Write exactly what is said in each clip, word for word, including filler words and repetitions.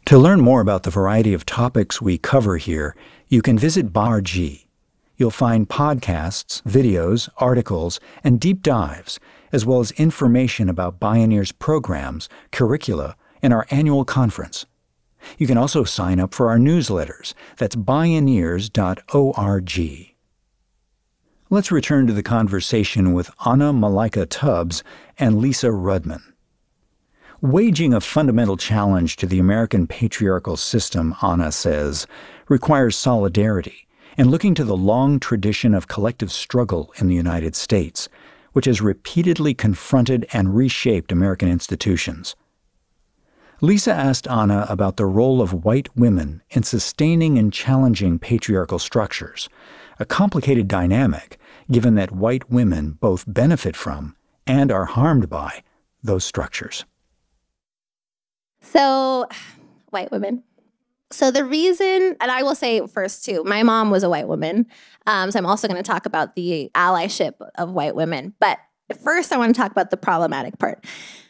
To learn more about the variety of topics we cover here, you can visit B A R G. You'll find podcasts, videos, articles, and deep dives, as well as information about Bioneer's programs, curricula, and our annual conference. You can also sign up for our newsletters. That's bioneers dot org. Let's return to the conversation with Anna Malaika Tubbs and Lisa Rudman. Waging a fundamental challenge to the American patriarchal system, Anna says, requires solidarity and looking to the long tradition of collective struggle in the United States, which has repeatedly confronted and reshaped American institutions. Lisa asked Anna about the role of white women in sustaining and challenging patriarchal structures, a complicated dynamic given that white women both benefit from and are harmed by those structures. So, white women. So the reason, and I will say first too, my mom was a white woman. Um, so I'm also going to talk about the allyship of white women. But first I want to talk about the problematic part.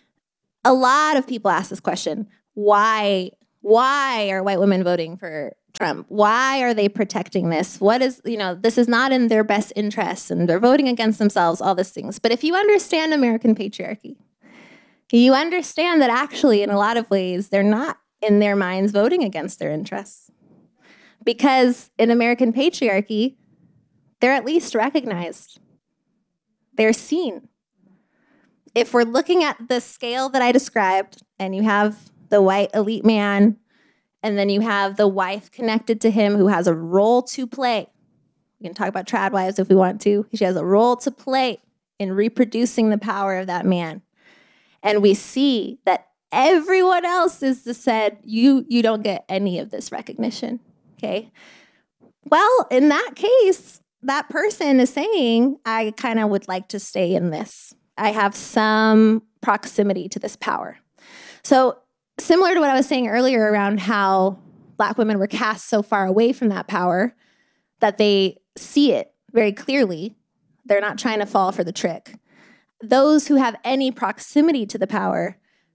A lot of people ask this question, why, why are white women voting for Trump? Why are they protecting this? What is, you know, this is not in their best interests and they're voting against themselves, all these things. But if you understand American patriarchy, you understand that actually in a lot of ways, they're not in their minds voting against their interests. Because in American patriarchy, they're at least recognized. They're seen. If we're looking at the scale that I described, and you have the white elite man, and then you have the wife connected to him who has a role to play. We can talk about trad wives if we want to. She has a role to play in reproducing the power of that man. And we see that everyone else is just said, you, you don't get any of this recognition, okay? Well, in that case, that person is saying, I kind of would like to stay in this. I have some proximity to this power. So similar to what I was saying earlier around how Black women were cast so far away from that power that they see it very clearly. They're not trying to fall for the trick. Those who have any proximity to the power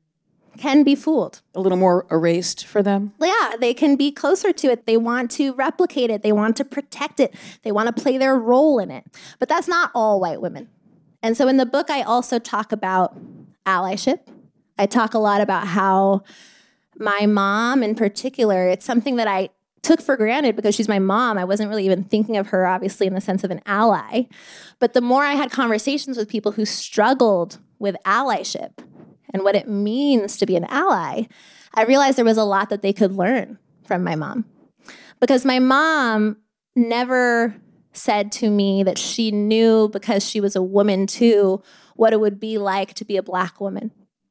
can be fooled. A little more erased for them? Yeah, they can be closer to it. They want to replicate it. They want to protect it. They want to play their role in it. But that's not all white women. And so in the book, I also talk about allyship. I talk a lot about how my mom in particular, it's something that I took for granted because she's my mom. I wasn't really even thinking of her, obviously, in the sense of an ally. But the more I had conversations with people who struggled with allyship and what it means to be an ally, I realized there was a lot that they could learn from my mom. Because my mom never said to me that she knew, because she was a woman too, what it would be like to be a Black woman.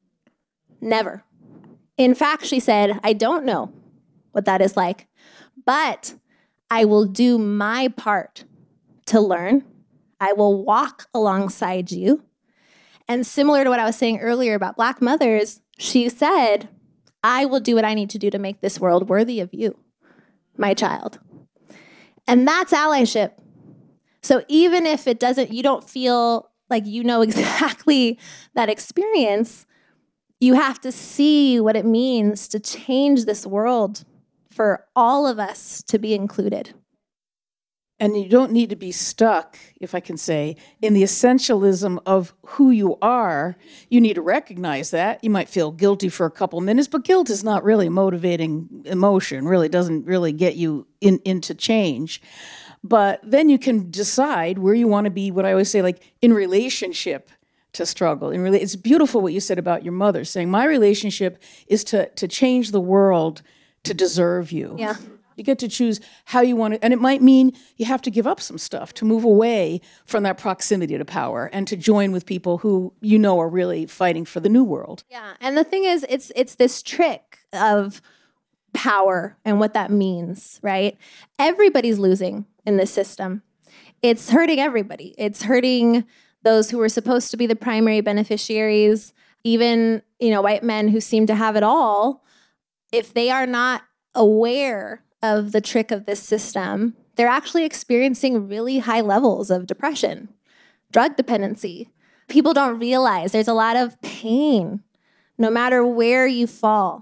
Never. In fact, she said, I don't know what that is like, but I will do my part to learn. I will walk alongside you. And similar to what I was saying earlier about Black mothers, she said, I will do what I need to do to make this world worthy of you, my child. And that's allyship. So even if it doesn't, you don't feel like you know exactly that experience, you have to see what it means to change this world for all of us to be included. And you don't need to be stuck, if I can say, in the essentialism of who you are. You need to recognize that. You might feel guilty for a couple minutes, but guilt is not really a motivating emotion, really doesn't really get you in, into change. But then you can decide where you want to be, what I always say, like in relationship to struggle. In rela- it's beautiful what you said about your mother, saying my relationship is to, to change the world to deserve you. Yeah. You get to choose how you want to, and it might mean you have to give up some stuff to move away from that proximity to power and to join with people who you know are really fighting for the new world. Yeah, and the thing is, it's it's this trick of power and what that means, right? Everybody's losing in this system. It's hurting everybody. It's hurting those who were supposed to be the primary beneficiaries, even, you know, white men who seem to have it all. If they are not aware of the trick of this system, they're actually experiencing really high levels of depression, drug dependency. People don't realize there's a lot of pain, no matter where you fall.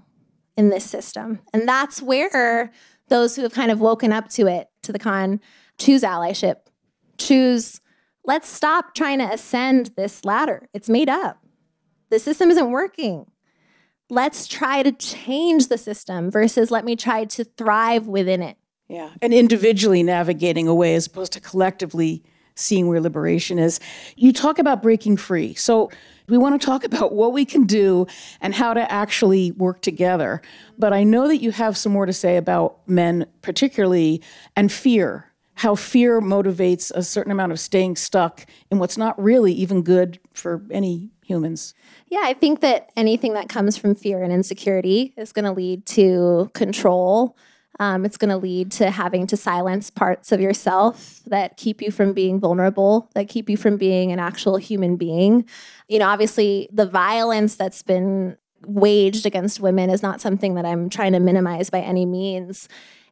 in this system. And that's where those who have kind of woken up to it, to the con, choose allyship, choose, let's stop trying to ascend this ladder. It's made up. The system isn't working. Let's try to change the system versus let me try to thrive within it. Yeah, and individually navigating away as opposed to collectively seeing where liberation is. You talk about breaking free. So we want to talk about what we can do and how to actually work together. But I know that you have some more to say about men particularly and fear, how fear motivates a certain amount of staying stuck in what's not really even good for any humans. Yeah, I think that anything that comes from fear and insecurity is going to lead to control. Um, it's going to lead to having to silence parts of yourself that keep you from being vulnerable, that keep you from being an actual human being. You know, obviously, the violence that's been waged against women is not something that I'm trying to minimize by any means.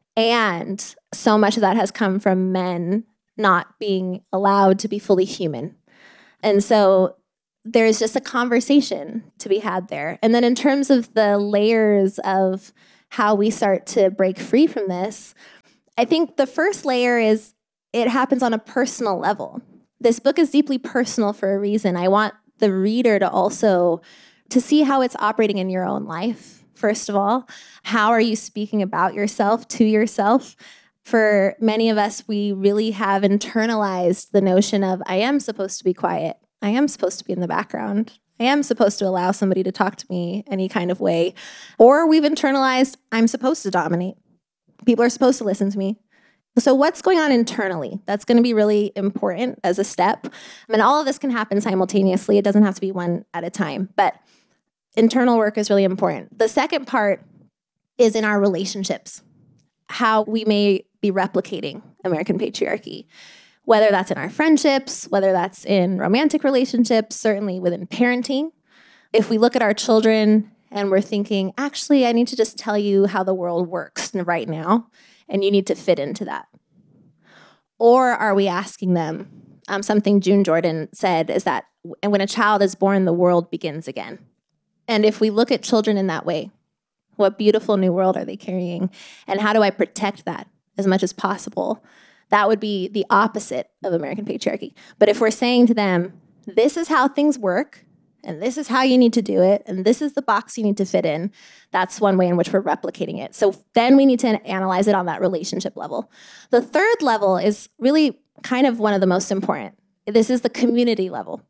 And so much of that has come from men not being allowed to be fully human. And so there's just a conversation to be had there. And then in terms of the layers of how we start to break free from this, I think the first layer is it happens on a personal level. This book is deeply personal for a reason. I want the reader to also to see how it's operating in your own life. First of all, how are you speaking about yourself to yourself? For many of us, we really have internalized the notion of I am supposed to be quiet. I am supposed to be in the background. I am supposed to allow somebody to talk to me any kind of way. Or we've internalized, I'm supposed to dominate. People are supposed to listen to me. So what's going on internally? That's going to be really important as a step. I mean, all of this can happen simultaneously. It doesn't have to be one at a time. But internal work is really important. The second part is in our relationships, how we may be replicating American patriarchy. Whether that's in our friendships, whether that's in romantic relationships, certainly within parenting. If we look at our children and we're thinking, actually, I need to just tell you how the world works right now, and you need to fit into that. Or are we asking them, um, something June Jordan said is that when a child is born, the world begins again. And if we look at children in that way, what beautiful new world are they carrying? And how do I protect that as much as possible? That would be the opposite of American patriarchy. But if we're saying to them, this is how things work, and this is how you need to do it, and this is the box you need to fit in, that's one way in which we're replicating it. So then we need to analyze it on that relationship level. The third level is really kind of one of the most important. This is the community level.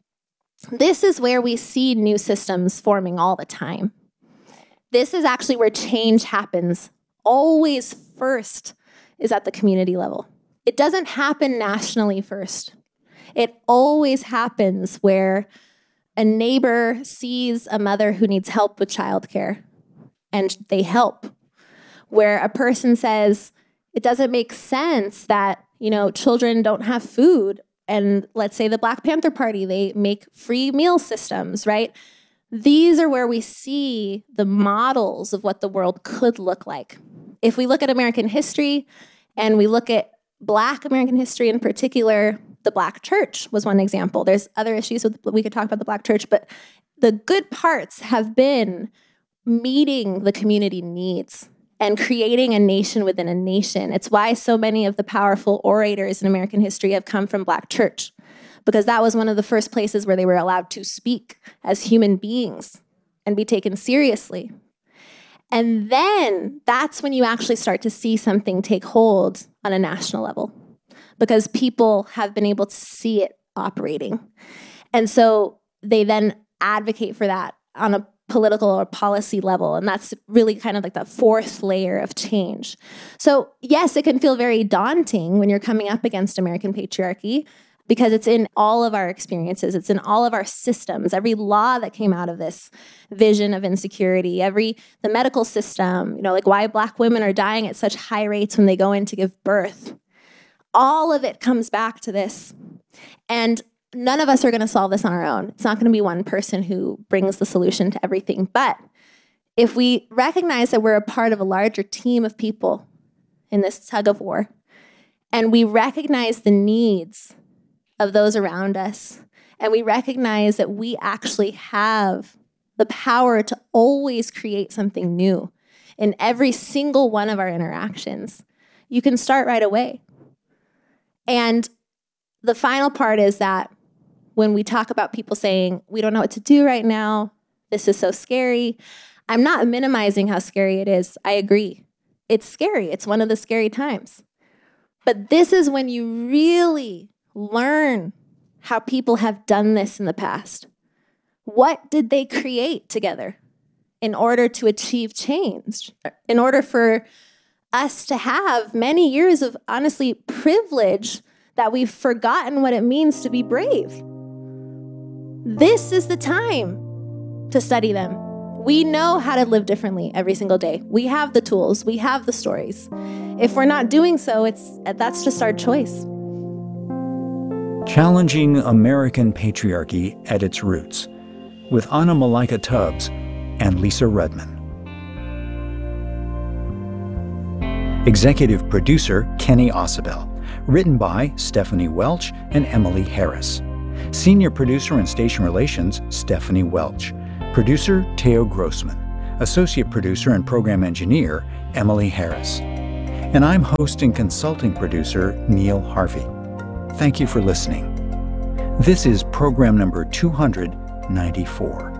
This is where we see new systems forming all the time. This is actually where change happens. Always first is at the community level. It doesn't happen nationally first. It always happens where a neighbor sees a mother who needs help with childcare and they help. Where a person says, it doesn't make sense that, you know, children don't have food. And let's say the Black Panther Party, they make free meal systems, right? These are where we see the models of what the world could look like. If we look at American history and we look at Black American history in particular, the Black church was one example. There's other issues with, we could talk about the Black church, but the good parts have been meeting the community needs and creating a nation within a nation. It's why so many of the powerful orators in American history have come from Black church, because that was one of the first places where they were allowed to speak as human beings and be taken seriously. And then that's when you actually start to see something take hold on a national level, because people have been able to see it operating. And so they then advocate for that on a political or policy level. And that's really kind of like the fourth layer of change. So yes, it can feel very daunting when you're coming up against American patriarchy, because it's in all of our experiences. It's in all of our systems. Every law that came out of this vision of insecurity, every, the medical system, you know, like why Black women are dying at such high rates when they go in to give birth. All of it comes back to this. And none of us are going to solve this on our own. It's not going to be one person who brings the solution to everything. But if we recognize that we're a part of a larger team of people in this tug of war, and we recognize the needs of those around us, and we recognize that we actually have the power to always create something new, in every single one of our interactions, you can start right away. And the final part is that when we talk about people saying, we don't know what to do right now, this is so scary, I'm not minimizing how scary it is. I agree. It's scary. It's one of the scary times. But this is when you really learn how people have done this in the past. What did they create together in order to achieve change? In order for us to have many years of, honestly, privilege that we've forgotten what it means to be brave. This is the time to study them. We know how to live differently every single day. We have the tools, we have the stories. If we're not doing so, it's that's just our choice. Challenging American Patriarchy at Its Roots, with Anna Malika Tubbs and Lisa Rudman. Executive producer Kenny Ausubel. Written by Stephanie Welch and Emily Harris. Senior producer and station relations, Stephanie Welch. Producer, Teo Grossman. Associate producer and program engineer, Emily Harris. And I'm host and consulting producer, Neil Harvey. Thank you for listening. This is program number two hundred ninety-four.